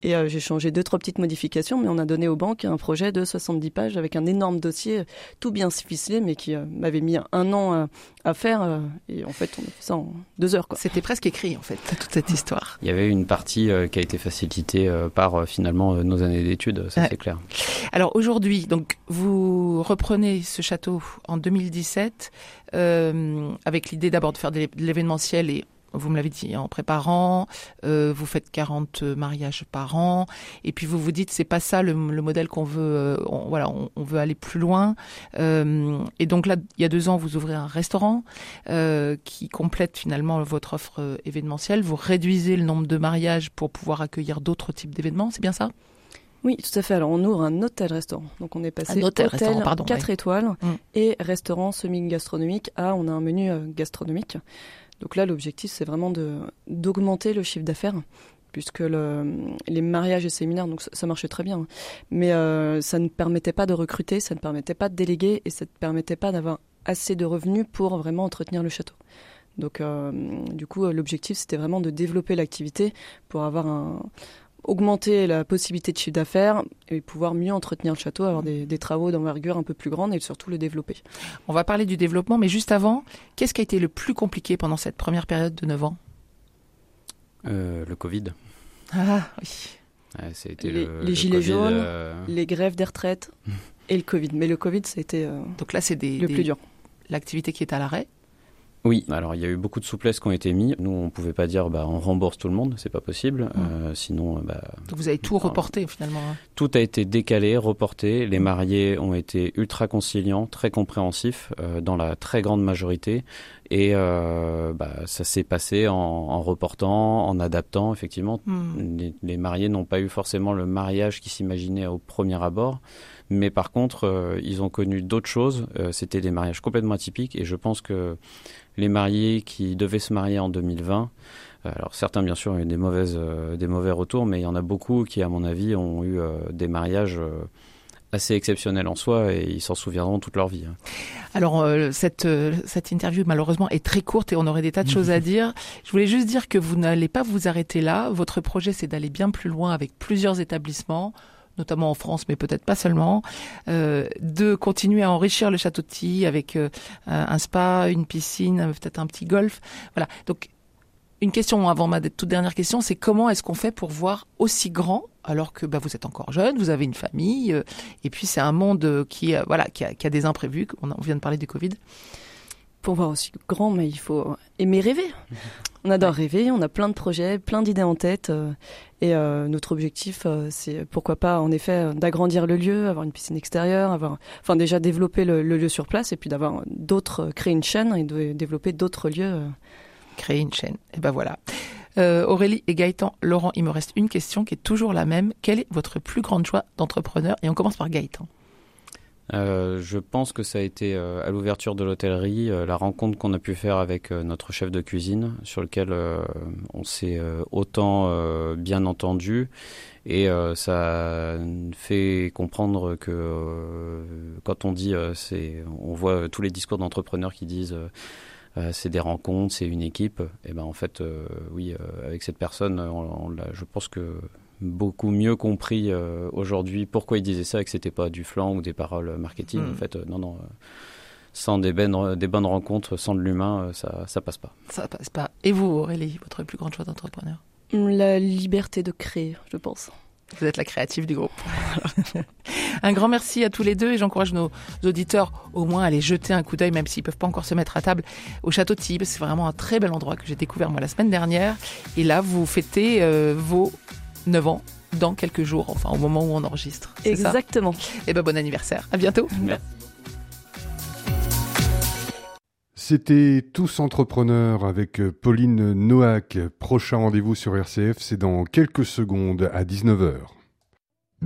Et j'ai changé 2-3 petites modifications, mais on a donné aux banques un projet de 70 pages avec un énorme dossier, tout bien ficelé, mais qui m'avait mis 1 an à faire. Et en fait, on a fait ça en 2 heures, quoi. C'était presque écrit, en fait, toute cette histoire. Il y avait une partie qui a été facilitée par finalement nos années d'études, ça c'est clair. Alors aujourd'hui, donc vous reprenez ce château en 2017 avec l'idée d'abord de faire de l'événementiel et vous me l'avez dit, en préparant, vous faites 40 mariages par an, et puis vous vous dites c'est pas ça le modèle qu'on veut, on veut aller plus loin. Et donc là, il y a 2 ans, vous ouvrez un restaurant qui complète finalement votre offre événementielle. Vous réduisez le nombre de mariages pour pouvoir accueillir d'autres types d'événements, c'est bien ça ? Oui, tout à fait. Alors, on ouvre un hôtel-restaurant. Donc, on est passé hôtel 4 étoiles et restaurant semi-gastronomique à on a un menu gastronomique. Donc là, l'objectif, c'est vraiment d'augmenter le chiffre d'affaires, puisque les mariages et séminaires, donc ça marchait très bien, mais ça ne permettait pas de recruter, ça ne permettait pas de déléguer et ça ne permettait pas d'avoir assez de revenus pour vraiment entretenir le château. Donc, du coup, l'objectif, c'était vraiment de développer l'activité pour augmenter la possibilité de chiffre d'affaires et pouvoir mieux entretenir le château, avoir des travaux d'envergure un peu plus grande et surtout le développer. On va parler du développement, mais juste avant, qu'est-ce qui a été le plus compliqué pendant cette première période de 9 ans ? Le Covid. Ah oui. Ouais, c'était les gilets jaunes, les grèves des retraites et le Covid. Mais le Covid, ça a été donc là, c'est le plus dur. L'activité qui est à l'arrêt ? Oui, alors il y a eu beaucoup de souplesses qui ont été mises. Nous, on pouvait pas dire on rembourse tout le monde, c'est pas possible. Sinon, donc vous avez tout reporté finalement. Tout a été décalé, reporté. Les mariés ont été ultra conciliants, très compréhensifs dans la très grande majorité. Et ça s'est passé en reportant, en adaptant. Effectivement, les mariés n'ont pas eu forcément le mariage qu'ils s'imaginaient au premier abord. Mais par contre, ils ont connu d'autres choses. C'était des mariages complètement atypiques. Et je pense que les mariés qui devaient se marier en 2020, alors certains bien sûr ont eu des mauvais retours, mais il y en a beaucoup qui, à mon avis, ont eu des mariages assez exceptionnels en soi et ils s'en souviendront toute leur vie. Alors cette interview malheureusement est très courte et on aurait des tas de choses à dire. Je voulais juste dire que vous n'allez pas vous arrêter là. Votre projet, c'est d'aller bien plus loin avec plusieurs établissements, notamment en France, mais peut-être pas seulement, de continuer à enrichir le château de Tilly avec un spa, une piscine, peut-être un petit golf. Voilà. Donc, une question avant ma toute dernière question, c'est comment est-ce qu'on fait pour voir aussi grand, alors que vous êtes encore jeune, vous avez une famille, et puis c'est un monde qui a des imprévus. On vient de parler du Covid. Pour voir aussi grand, mais il faut aimer rêver. On adore rêver, on a plein de projets, plein d'idées en tête. Et notre objectif, c'est pourquoi pas, en effet, d'agrandir le lieu, avoir une piscine extérieure, déjà développer le lieu sur place et puis créer une chaîne et de développer d'autres lieux. Créer une chaîne, et voilà. Aurélie et Gaëtan, Laurent, il me reste une question qui est toujours la même. Quelle est votre plus grande joie d'entrepreneur ? Et on commence par Gaëtan. Je pense que ça a été à l'ouverture de l'hôtellerie, la rencontre qu'on a pu faire avec notre chef de cuisine, sur lequel on s'est autant bien entendu. Et ça fait comprendre que quand on dit, on voit tous les discours d'entrepreneurs qui disent c'est des rencontres, c'est une équipe. Et en fait, oui, avec cette personne, je pense que beaucoup mieux compris aujourd'hui pourquoi il disait ça et que c'était pas du flanc ou des paroles marketing. En fait, non. Sans des bonnes rencontres, sans de l'humain, ça passe pas. Ça passe pas. Et vous, Aurélie, votre plus grande joie d'entrepreneur ? La liberté de créer, je pense. Vous êtes la créative du groupe. Un grand merci à tous les deux et j'encourage nos auditeurs au moins à aller jeter un coup d'œil, même s'ils peuvent pas encore se mettre à table, au château de Tilly. C'est vraiment un très bel endroit que j'ai découvert moi la semaine dernière. Et là, vous fêtez vos 9 ans dans quelques jours, enfin au moment où on enregistre. C'est exactement. Et bon anniversaire. À bientôt. Merci. C'était Tous Entrepreneurs avec Pauline Noack. Prochain rendez-vous sur RCF, c'est dans quelques secondes à 19h.